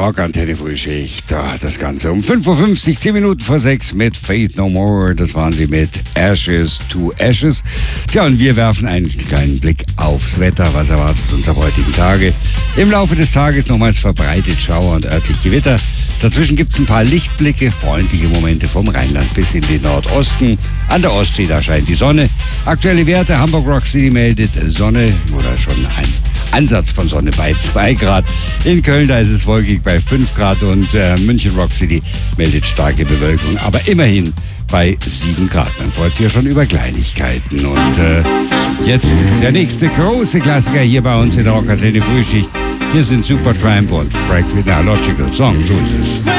Rockantenne Frühschicht. Das Ganze um 5.50 Uhr, 10 Minuten vor 6 mit Faith No More. Das waren sie mit Ashes to Ashes. Tja, und wir werfen einen kleinen Blick aufs Wetter. Was erwartet uns am heutigen Tage? Im Laufe des Tages nochmals verbreitet Schauer und örtlich Gewitter. Dazwischen gibt es ein paar Lichtblicke, freundliche Momente vom Rheinland bis in den Nordosten. An der Ostsee, da scheint die Sonne. Aktuelle Werte, Hamburg Rock City meldet Sonne oder schon ein Ansatz von Sonne bei 2 Grad. In Köln, da ist es wolkig bei 5 Grad und München Rock City meldet starke Bewölkung, aber immerhin bei 7 Grad. Man freut sich ja schon über Kleinigkeiten. Und jetzt der nächste große Klassiker hier bei uns in der Rockantenne Frühschicht. Hier sind Supertramp und Break with a Logical Song. So ist es.